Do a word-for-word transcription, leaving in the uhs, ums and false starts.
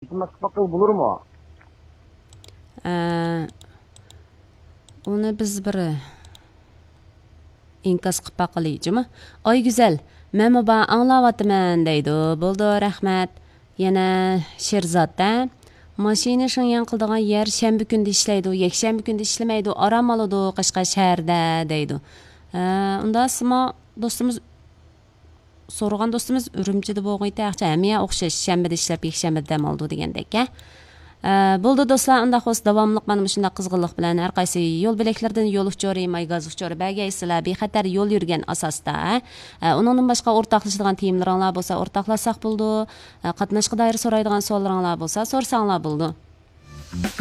iltimos qilib bo'lurmi? Uni biz bir inkas qilib baqalayjimi? Oy güzel, men bu anglavatman deydi. Bo'ldi, rahmat. Yana Sherzodda mashina shunyan qildigan yer shanba kunda ishlaydi, yakshanba kunda ishlamaydi, orom oladi Qashqar shaharda deydi. Unda simo do'stimiz so'ragan do'stimiz Urumchida bo'lg'iydi, hamiya o'xshash shanbada ishlab, yakshanbada dam oldi degandek. Bo'ldi do'stlar, unda xos davomliq mana shunday qizg'inlik bilan har qaysi yo'l belaklardan yo'l uchori, maygaz uchori bagaysizlar, bexatar yo'l yurgan asosda, uningdan boshqa o'rtoqlashadigan temalar bo'lsa, o'rtoqlasak bo'ldi. Qatnashga doir so'raydigan savollaringiz bo'lsa, so'rsanglar bo'ldi.